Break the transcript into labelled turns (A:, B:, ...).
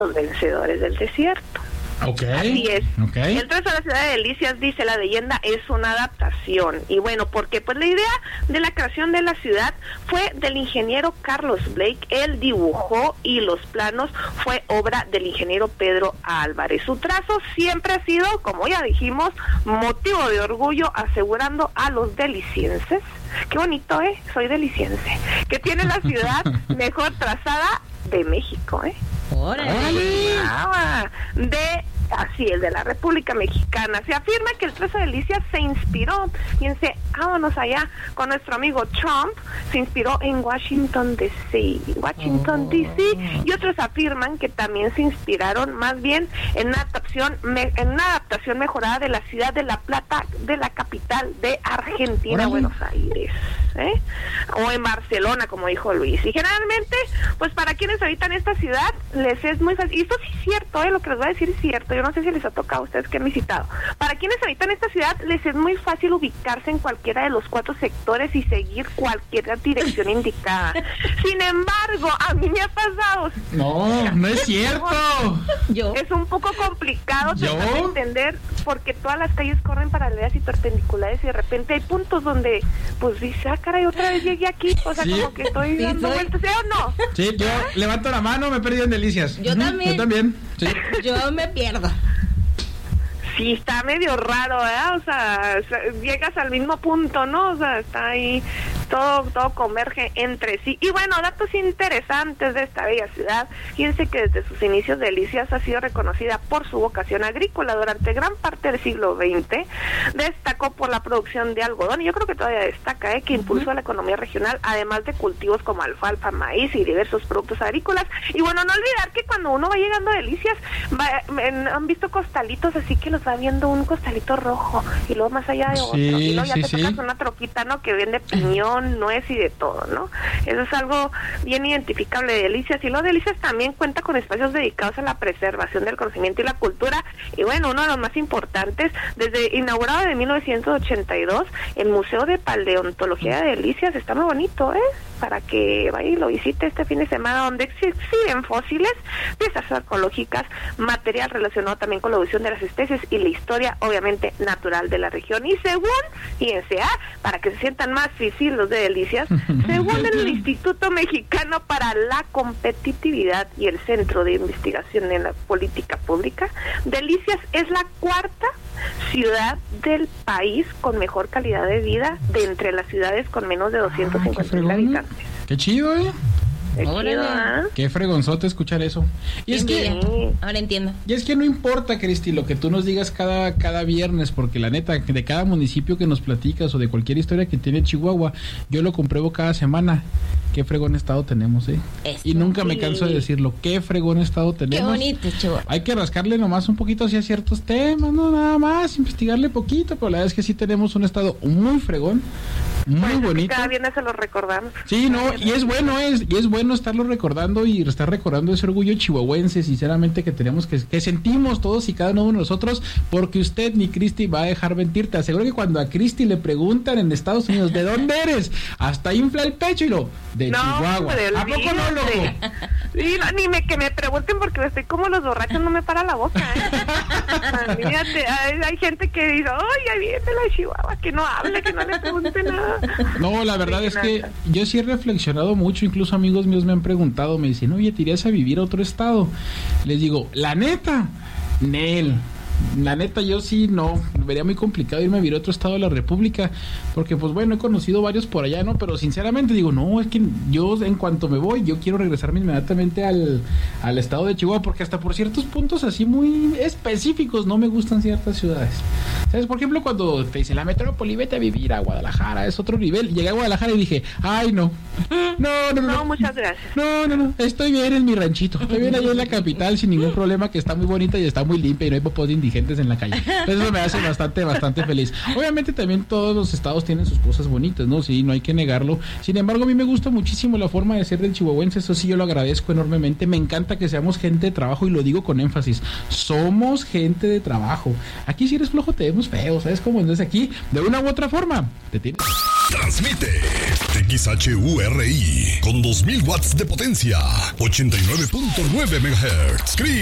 A: los vencedores del desierto.
B: Okay.
A: Así es.
B: Okay.
A: El trazo de la ciudad de Delicias, dice la leyenda, es una adaptación. Y bueno, porque pues la idea de la creación de la ciudad fue del ingeniero Carlos Blake. Él dibujó y los planos fue obra del ingeniero Pedro Álvarez. Su trazo siempre ha sido, como ya dijimos, motivo de orgullo, asegurando a los delicienses, qué bonito, soy deliciense, que tiene la ciudad mejor trazada de México,
C: ¡Órale!
A: Así es, de la República Mexicana. Se afirma que el trazo de Delicias se inspiró, fíjense, vámonos allá con nuestro amigo Trump, se inspiró en Washington D.C. Y otros afirman que también se inspiraron más bien en una adaptación mejorada de la ciudad de La Plata, de la capital de Argentina, Buenos Aires, o en Barcelona, como dijo Luis. Y generalmente, pues para quienes habitan esta ciudad, les es muy fácil, y esto sí es cierto, lo que les voy a decir es cierto, yo no sé si les ha tocado a ustedes que han visitado, para quienes habitan esta ciudad, les es muy fácil ubicarse en cualquiera de los 4 sectores y seguir cualquier dirección indicada. Sin embargo, a mí me ha pasado.
B: No es cierto.
A: Es un poco complicado tratar de entender, porque todas las calles corren paralelas y perpendiculares, y de repente hay puntos donde, pues dice, caray, otra vez llegué aquí, o sea, como que estoy dando vueltas, ¿sí o no?
B: Sí, yo levanto la mano, me he perdido en Delicias.
C: Yo también.
B: Sí.
C: Yo me pierdo.
A: Sí, está medio raro, ¿verdad? O sea, llegas al mismo punto, ¿no? O sea, está ahí, todo converge entre sí. Y bueno, datos interesantes de esta bella ciudad. Fíjense que desde sus inicios Delicias ha sido reconocida por su vocación agrícola. Durante gran parte del siglo XX destacó por la producción de algodón, y yo creo que todavía destaca, que impulsó la economía regional, además de cultivos como alfalfa, maíz y diversos productos agrícolas. Y bueno, no olvidar que cuando uno va llegando a Delicias, han visto costalitos, así que los va viendo un costalito rojo, y luego más allá de otro, y luego ya te tocas una troquita, ¿no?, que vende piñón, nuez y de todo, ¿no? Eso es algo bien identificable de Delicias. Y luego Delicias también cuenta con espacios dedicados a la preservación del conocimiento y la cultura, y bueno, uno de los más importantes, desde inaugurado de 1982, el Museo de Paleontología de Delicias, está muy bonito, para que vaya y lo visite este fin de semana, donde exhiben fósiles, piezas arqueológicas, material relacionado también con la evolución de las especies y la historia, obviamente, natural de la región. Y según, fíjense, para que se sientan más fisilos de Delicias, según el Instituto Mexicano para la Competitividad y el Centro de Investigación en la Política Pública, Delicias es la 4ª ciudad del país con mejor calidad de vida de entre las ciudades con menos de 250,000 habitantes.
B: Qué chido, Qué fregonzote escuchar eso. Y es que
C: ahora entiendo.
B: Y es que no importa, Cristi, lo que tú nos digas cada viernes, porque la neta, de cada municipio que nos platicas o de cualquier historia que tiene Chihuahua, yo lo compruebo cada semana. Qué fregón estado tenemos, y nunca me canso de decirlo, qué fregón estado tenemos.
C: Qué bonito, Chihuahua.
B: Hay que rascarle nomás un poquito hacia ciertos temas, no nada más, investigarle poquito, pero la verdad es que sí tenemos un estado muy fregón, muy bonito.
A: Cada viernes se lo recordamos.
B: Sí, y es bueno estarlo recordando y estar recordando ese orgullo chihuahuense, sinceramente, que tenemos, que sentimos todos y cada uno de nosotros, porque usted ni Cristi va a dejar mentir. Te aseguro que cuando a Cristi le preguntan en Estados Unidos, ¿de dónde eres?, hasta infla el pecho y de Chihuahua. ¿A poco no, loco?
A: Sí, que me pregunten, porque estoy como los borrachos, no me para la boca, Fíjate, hay gente que dice, ¡ay, ahí viene la Chihuahua! Que no hable, que no le pregunte nada.
B: No, la verdad es que yo sí he reflexionado mucho, incluso amigos míos me han preguntado, me dicen, oye, ¿te irías a vivir a otro estado? Les digo, la neta, la neta, yo sí no, vería muy complicado irme a vivir a otro estado de la República, porque pues bueno, he conocido varios por allá, ¿no? Pero sinceramente digo, no, es que yo en cuanto me voy, yo quiero regresarme inmediatamente al estado de Chihuahua, porque hasta por ciertos puntos así muy específicos no me gustan ciertas ciudades. ¿Sabes? Por ejemplo, cuando te dicen la metrópoli, vete a vivir a Guadalajara, es otro nivel. Llegué a Guadalajara y dije, ay, no,
A: muchas gracias.
B: No, estoy bien en mi ranchito, estoy bien allá en la capital sin ningún problema, que está muy bonita y está muy limpia y no hay popos de indigentes en la calle. Eso me hace bastante feliz. Obviamente también todos los estados tienen sus cosas bonitas, ¿no? Sí, no hay que negarlo. Sin embargo, a mí me gusta muchísimo la forma de ser del chihuahuense, eso sí yo lo agradezco enormemente. Me encanta que seamos gente de trabajo, y lo digo con énfasis. Somos gente de trabajo. Aquí si eres flojo te vemos feo, ¿sabes cómo? Entonces aquí, de una u otra forma, te tienes.
D: Transmite XHURI, con 2000 watts de potencia, 89.9 MHz.